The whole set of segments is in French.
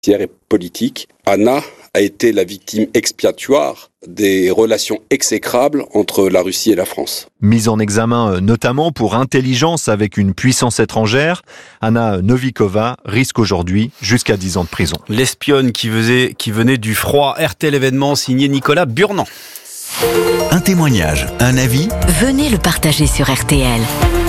et politique. Anna a été la victime expiatoire des relations exécrables entre la Russie et la France. Mise en examen notamment pour intelligence avec une puissance étrangère, Anna Novikova risque aujourd'hui jusqu'à 10 ans de prison. L'espionne qui venait du froid. RTL événement signé Nicolas Burnand. Un témoignage, un avis. Venez le partager sur RTL.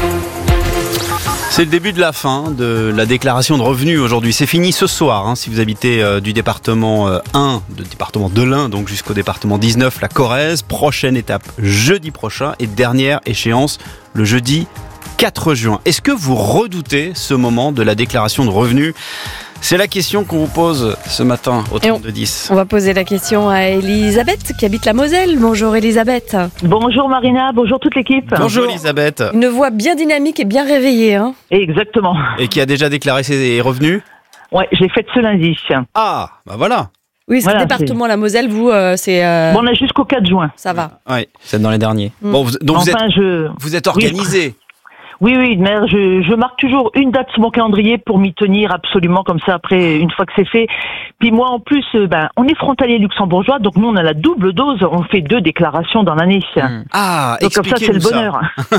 C'est le début de la fin de la déclaration de revenus aujourd'hui. C'est fini ce soir, si vous habitez du département 1, du département de l'Ain, donc jusqu'au département 19, la Corrèze. Prochaine étape jeudi prochain et dernière échéance le jeudi 4 juin. Est-ce que vous redoutez ce moment de la déclaration de revenus ? C'est la question qu'on vous pose ce matin au 32-10. On va poser la question à Elisabeth qui habite la Moselle. Bonjour Elisabeth. Bonjour Marina, bonjour toute l'équipe. Bonjour Elisabeth. Une voix bien dynamique et bien réveillée. Exactement. Et qui a déjà déclaré ses revenus ? Ouais, je l'ai faite ce lundi. Ah, bah voilà. Oui, c'est le département la Moselle, vous, c'est... Bon, on a jusqu'au 4 juin. Ça va. Oui, c'est dans les derniers. Bon, donc enfin, vous êtes organisé. Oui, mais je marque toujours une date sur mon calendrier pour m'y tenir absolument comme ça après, une fois que c'est fait. Puis moi, en plus, on est frontalier luxembourgeois, donc nous, on a la double dose. On fait 2 déclarations dans l'année. Ah, donc comme ça, c'est le bonheur.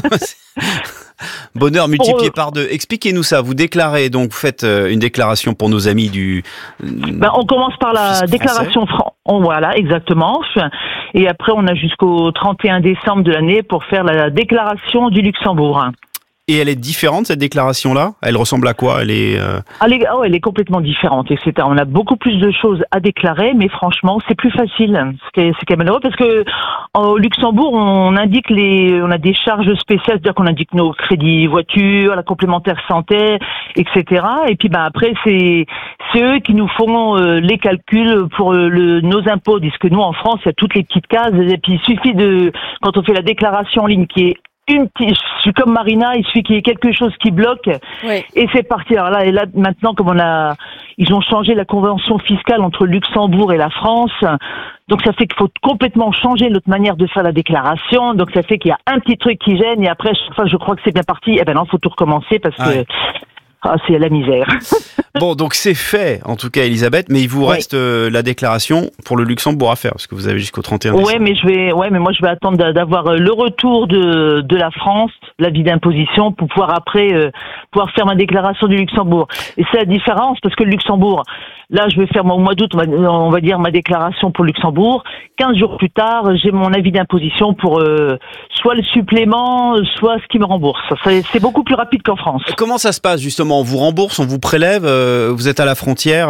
Bonheur multiplié par 2. Expliquez-nous ça. Vous déclarez, donc vous faites une déclaration pour nos amis du... on commence par la déclaration voilà, exactement. Et après, on a jusqu'au 31 décembre de l'année pour faire la déclaration du Luxembourg. Et elle est différente, cette déclaration-là ? Elle ressemble à quoi ? Elle est complètement différente, etc. On a beaucoup plus de choses à déclarer, mais franchement, c'est plus facile. C'est quand même malheureux parce que au Luxembourg, on indique on a des charges spéciales, c'est-à-dire qu'on indique nos crédits voitures, la complémentaire santé, etc. Et puis, après, c'est eux qui nous font les calculs pour nos impôts. Parce que nous, en France, il y a toutes les petites cases. Et puis, il suffit quand on fait la déclaration en ligne qui est je suis comme Marina, il suffit qu'il y ait quelque chose qui bloque, oui. Et c'est parti. Alors là, maintenant, comme ils ont changé la convention fiscale entre Luxembourg et la France, donc ça fait qu'il faut complètement changer notre manière de faire la déclaration, donc ça fait qu'il y a un petit truc qui gêne, et après, chaque fois je crois que c'est bien parti, non, faut tout recommencer parce que... c'est la misère. Bon, donc c'est fait, en tout cas, Elisabeth, mais il vous reste la déclaration pour le Luxembourg à faire, parce que vous avez jusqu'au 31 décembre. Mais moi je vais attendre d'avoir le retour de la France, l'avis d'imposition, pour pouvoir après pouvoir faire ma déclaration du Luxembourg. Et c'est la différence, parce que le Luxembourg, là je vais faire au mois d'août, on va dire ma déclaration pour le Luxembourg. 15 jours plus tard, j'ai mon avis d'imposition pour soit le supplément, soit ce qui me rembourse. C'est beaucoup plus rapide qu'en France. Et comment ça se passe justement ? On vous rembourse, on vous prélève, vous êtes à la frontière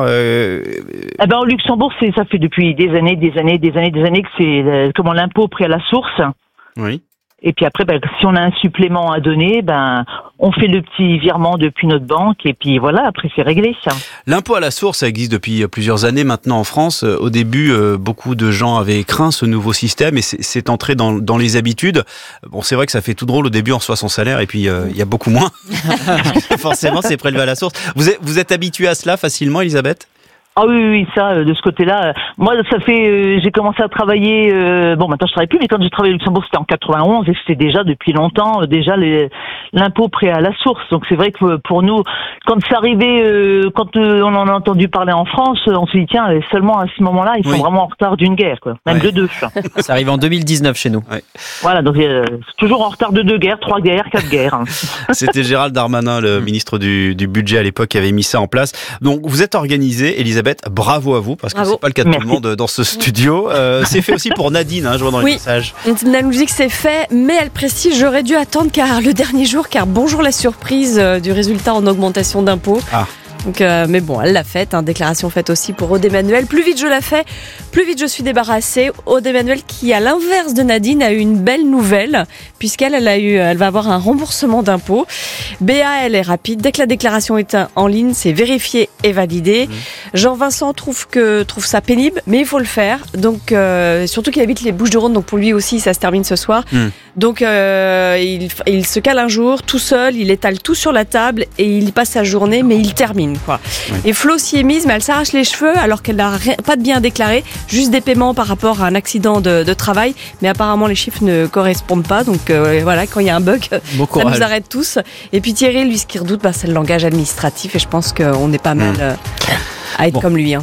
au Luxembourg, ça fait depuis des années que c'est comment l'impôt pris à la source. Oui. Et puis après, si on a un supplément à donner, on fait le petit virement depuis notre banque et puis voilà, après c'est réglé ça. L'impôt à la source, ça existe depuis plusieurs années maintenant en France. Au début, beaucoup de gens avaient craint ce nouveau système et c'est entré dans les habitudes. Bon, c'est vrai que ça fait tout drôle au début, on reçoit son salaire et puis il y a beaucoup moins. Forcément, c'est prélevé à la source. Vous êtes habitué à cela facilement, Elisabeth ? Ah oui, ça, de ce côté-là. Moi, ça fait, j'ai commencé à travailler, maintenant je travaille plus, mais quand j'ai travaillé au Luxembourg, c'était en 91, et c'était déjà depuis longtemps, l'impôt prêt à la source. Donc c'est vrai que pour nous, quand c'est arrivé, quand on en a entendu parler en France, on se dit, tiens, seulement à ce moment-là, ils sont vraiment en retard d'une guerre, quoi. Même de 2. Ça arrive en 2019 chez nous. Ouais. Voilà, donc c'est toujours en retard de 2 guerres, 3 guerres, 4 guerres. C'était Gérald Darmanin, le ministre du budget à l'époque, qui avait mis ça en place. Donc vous êtes organisé, Elisabeth. Bravo à vous, parce que c'est pas le cas de tout le monde dans ce studio. C'est fait aussi pour Nadine, je vois dans les messages. Nadine nous dit que c'est fait, mais elle précise, j'aurais dû attendre le dernier jour, car bonjour la surprise du résultat en augmentation d'impôts. Donc, mais bon, elle l'a faite, déclaration faite aussi pour Aude Emmanuel. Plus vite je la fais, plus vite je suis débarrassée. Aude Emmanuel qui, à l'inverse de Nadine, a eu une belle nouvelle, puisqu'elle va avoir un remboursement d'impôts. Béa, elle est rapide. Dès que la déclaration est en ligne, c'est vérifié et validé. Jean-Vincent trouve ça pénible, mais il faut le faire. Donc, surtout qu'il habite les Bouches-du-Rhône, donc pour lui aussi, ça se termine ce soir. Donc, il se cale un jour, tout seul, il étale tout sur la table et il passe sa journée, mais il termine. Et Flo s'y est mise, mais elle s'arrache les cheveux alors qu'elle n'a pas de bien déclaré, juste des paiements par rapport à un accident de travail, mais apparemment les chiffres ne correspondent pas, donc voilà, quand il y a un bug, ça nous arrête tous. Et puis Thierry, lui, ce qu'il redoute, c'est le langage administratif, et je pense qu'on est pas mal à être comme lui.